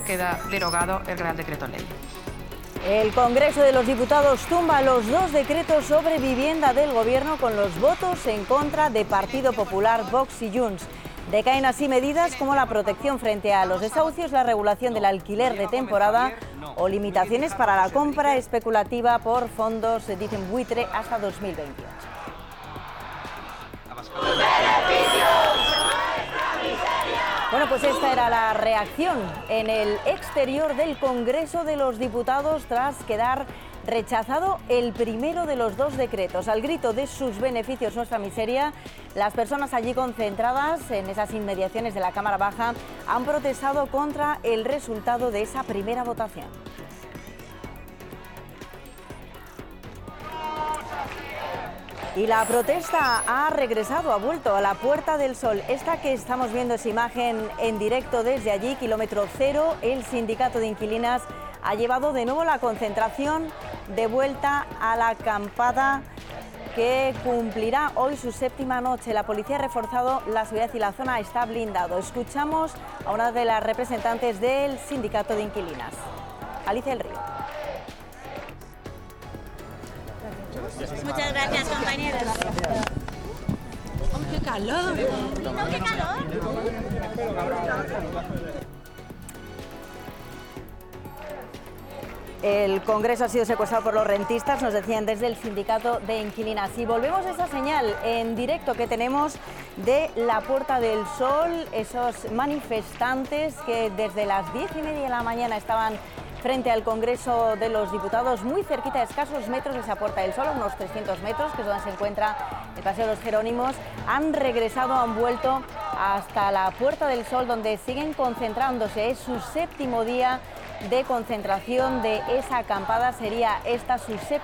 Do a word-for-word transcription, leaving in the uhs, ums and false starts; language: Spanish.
queda derogado el Real Decreto Ley. El Congreso de los Diputados tumba los dos decretos sobre vivienda del Gobierno con los votos en contra de Partido Popular, Vox y Junts. Decaen así medidas como la protección frente a los desahucios, la regulación del alquiler de temporada o limitaciones para la compra especulativa por fondos, dicen buitre, hasta dos mil veintiocho. Bueno, pues esta era la reacción en el exterior del Congreso de los Diputados tras quedar rechazado el primero de los dos decretos. Al grito de sus beneficios, nuestra miseria, las personas allí concentradas en esas inmediaciones de la Cámara Baja han protestado contra el resultado de esa primera votación. Y la protesta ha regresado, ha vuelto a la Puerta del Sol. Esta que estamos viendo es imagen en directo desde allí, kilómetro cero. El sindicato de inquilinas ha llevado de nuevo la concentración de vuelta a la acampada que cumplirá hoy su séptima noche. La policía ha reforzado la seguridad y la zona está blindado. Escuchamos a una de las representantes del sindicato de inquilinas, Alicia del Río. Muchas gracias, compañeros. ¡Oh, qué calor! ¡Oh, qué calor! El Congreso ha sido secuestrado por los rentistas, nos decían desde el sindicato de inquilinas. Y volvemos a esa señal en directo que tenemos de la Puerta del Sol, esos manifestantes que desde las diez y media de la mañana estaban frente al Congreso de los Diputados, muy cerquita, a escasos metros de esa Puerta del Sol, unos trescientos metros, que es donde se encuentra el Paseo de los Jerónimos. Han regresado, han vuelto hasta la Puerta del Sol, donde siguen concentrándose. Es su séptimo día de concentración de esa acampada, sería esta su séptima